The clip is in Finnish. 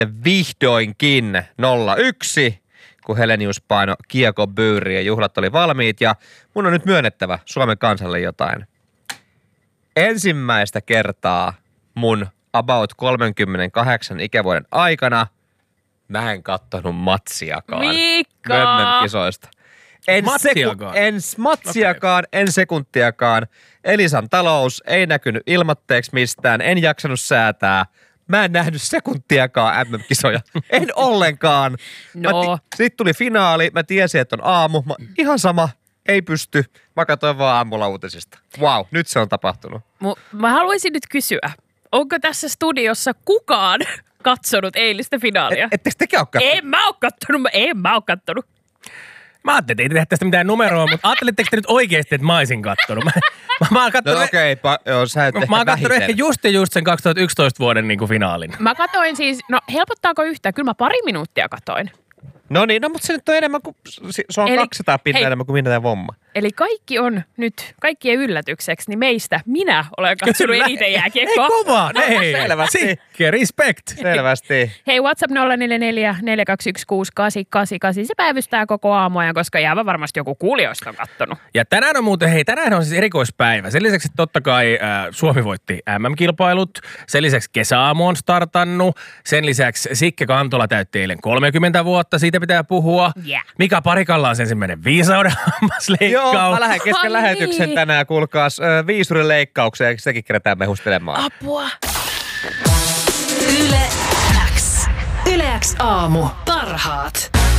vihdoinkin 0-1, kun Helenius paino kiekobyyriin ja juhlat oli valmiit. Ja mun on nyt myönnettävä Suomen kansalle jotain. Ensimmäistä kertaa mun about 38 ikävuoden aikana mä en kattonut matsiakaan. Mömmön kisoista. En matsiakaan, en sekuntiakaan. Elisan talous ei näkynyt ilmoitteeksi mistään, en jaksanut säätää. Mä en nähnyt sekuntiakaan MM-kisoja. En ollenkaan. No. Sitten tuli finaali, mä tiesin, että on aamu. Ihan sama, ei pysty. Mä katsoin vaan aamulla uutisista. Wow, nyt se on tapahtunut. Mä haluaisin nyt kysyä, onko tässä studiossa kukaan katsonut eilistä finaalia? Ettekö tekin ole katsonut? En mä oo kattonut. Mä ajattelin, että ei tehdä tästä mitään numeroa, mutta ajattelitteko te nyt oikeasti, että mä olisin kattonut? Mä oon kattonut, sä et mä oon kattonut ehkä just sen 2011 vuoden niin kuin finaalin. Mä katoin siis, helpottaako yhtään? Kyllä mä 2 minuuttia katoin. No niin, mutta se nyt on enemmän kuin, se on 200 pinnaa enemmän kuin minä vomma. Eli kaikki on nyt, kaikkien yllätykseksi, niin minä olen katsonut eniten jääkiekkoa. Ei kovaa, ei. Selvästi. Sikke, respect. Selvästi. Hei, WhatsApp 044 421 6888, se päivystää koko aamuajan, koska jäävä varmasti joku kuulijoista on kattonut. Ja tänään on siis erikoispäivä. Sen lisäksi totta kai Suomi voitti MM-kilpailut. Sen lisäksi kesäaamu on startannut. Sen lisäksi Sikke Kantola täytti eilen 30 vuotta. Siitä pitää puhua. Yeah. Mika Parikalla on ensimmäinen viisauden hammasleikkaus. Joo, mä lähden kesken lähetyksen tänään, kuulkaas, viisurin leikkaukseen, sekin kerätään mehustelemaan. Apua. Yle X aamu. Parhaat.